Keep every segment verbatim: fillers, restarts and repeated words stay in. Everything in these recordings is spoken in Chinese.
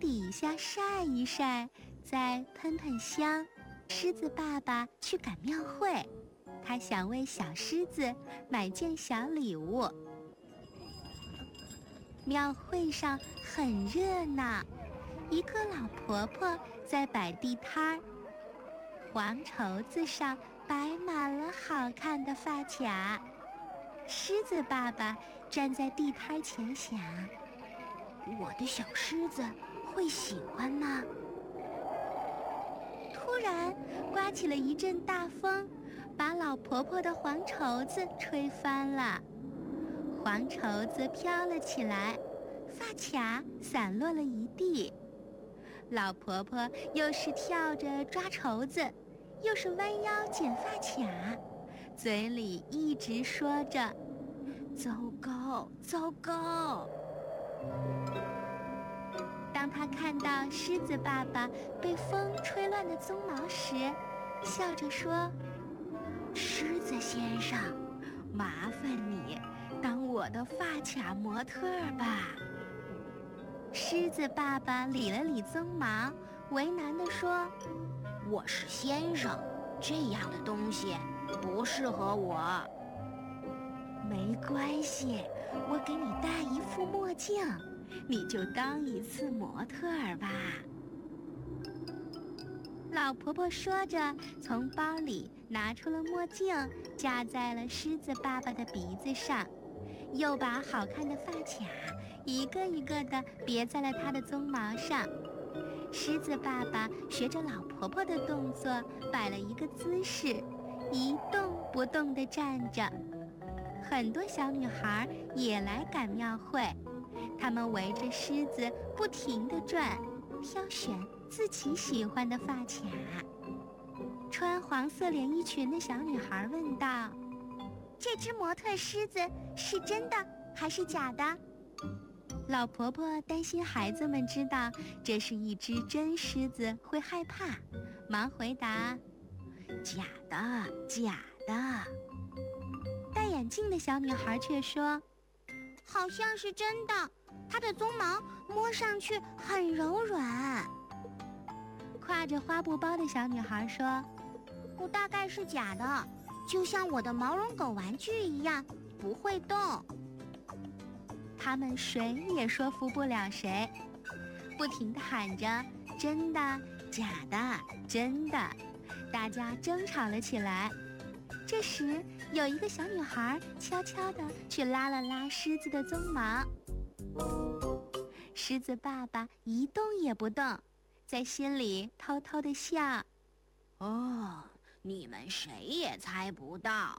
底下晒一晒，再喷喷香。狮子爸爸去赶庙会，他想为小狮子买件小礼物。庙会上很热闹，一个老婆婆在摆地摊儿，黄绸子上摆满了好看的发卡。狮子爸爸站在地摊前想，我的小狮子会喜欢吗？突然刮起了一阵大风，把老婆婆的黄绸子吹翻了，黄绸子飘了起来，发卡散落了一地。老婆婆又是跳着抓绸子，又是弯腰捡发卡，嘴里一直说着糟糕糟糕。当他看到狮子爸爸被风吹乱的鬃毛时，笑着说，狮子先生，麻烦你当我的发卡模特吧。狮子爸爸理了理鬃毛，为难地说，我是先生，这样的东西不适合我。没关系，我给你戴一副墨镜，你就当一次模特儿吧。老婆婆说着，从包里拿出了墨镜，架在了狮子爸爸的鼻子上，又把好看的发卡一个一个地别在了他的鬃毛上。狮子爸爸学着老婆婆的动作，摆了一个姿势，一动不动地站着。很多小女孩也来赶庙会，她们围着狮子不停地转，挑选自己喜欢的发卡。穿黄色连衣裙的小女孩问道，这只模特狮子是真的还是假的？老婆婆担心孩子们知道这是一只真狮子会害怕，忙回答，假的假的。戴眼镜的小女孩却说，好像是真的，它的鬃毛摸上去很柔软。挎着花布包的小女孩说，我大概是假的，就像我的毛绒狗玩具一样，不会动。他们谁也说服不了谁，不停地喊着真的假的真的，大家争吵了起来。这时有一个小女孩悄悄地去拉了拉狮子的鬃毛，狮子爸爸一动也不动，在心里偷偷地笑，哦，你们谁也猜不到。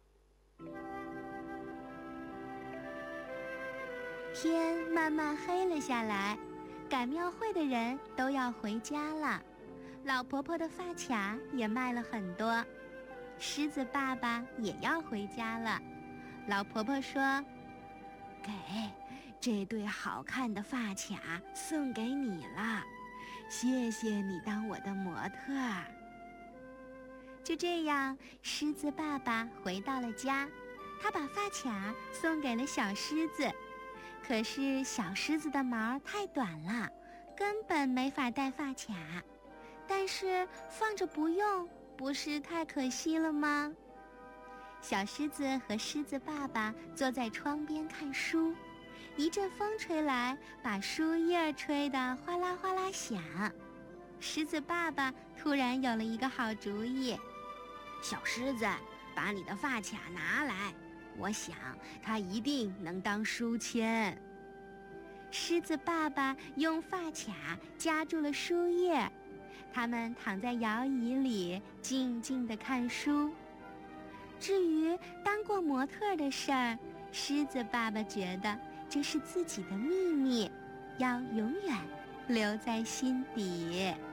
天慢慢黑了下来，赶庙会的人都要回家了，老婆婆的发卡也卖了很多，狮子爸爸也要回家了。老婆婆说，给，这对好看的发卡送给你了，谢谢你当我的模特儿。就这样，狮子爸爸回到了家，他把发卡送给了小狮子。可是小狮子的毛太短了，根本没法戴发卡，但是放着不用，不是太可惜了吗？小狮子和狮子爸爸坐在窗边看书，一阵风吹来，把书叶吹得哗啦哗啦响。狮子爸爸突然有了一个好主意，小狮子，把你的发卡拿来，我想它一定能当书签。狮子爸爸用发卡夹住了书叶，他们躺在摇椅里静静地看书。至于当过模特的事儿，狮子爸爸觉得这是自己的秘密，要永远留在心底。